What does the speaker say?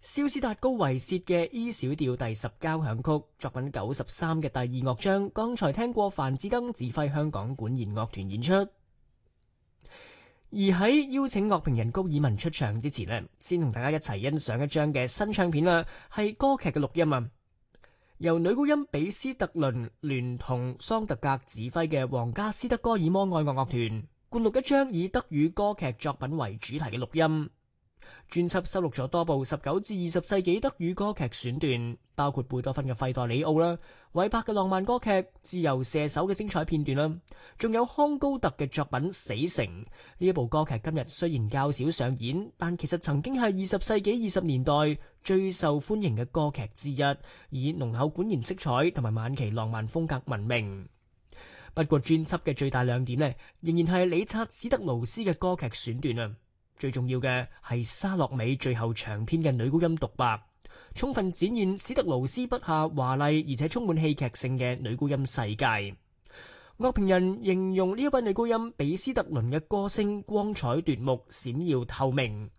肖斯塔高維薛嘅 E 小調第10交響曲作品93嘅第2樂章，剛才聽過范志登指揮香港管弦樂團演出。而喺邀請樂評人高爾文出場之前呢，先同大家一齊欣賞一張嘅新唱片啦，係歌劇嘅錄音啊，由女高音比斯特倫聯同桑特格指揮嘅皇家斯德哥爾摩愛樂樂團灌錄一張以德語歌劇作品為主題嘅錄音。專輯收錄咗多部19至20世紀德語歌劇選段，包括貝多芬嘅費代里奧啦、韋伯嘅浪漫歌劇、自由射手嘅精彩片段啦，仲有康高特嘅作品《死城》。呢一部歌劇今日雖然較少上演，但其實曾經係20世紀20年代最受歡迎嘅歌劇之一，以濃厚管弦色彩同埋晚期浪漫風格聞名。不過專輯嘅最大亮點呢，仍然係理察史特勞斯嘅歌劇選段啊。最重要嘅係沙洛美最後長篇嘅女高音獨白，充分展現史特勞斯筆下華麗而且充滿戲劇性嘅女高音世界。樂評人形容呢一位女高音比斯特倫嘅歌聲光彩奪目、閃耀透明。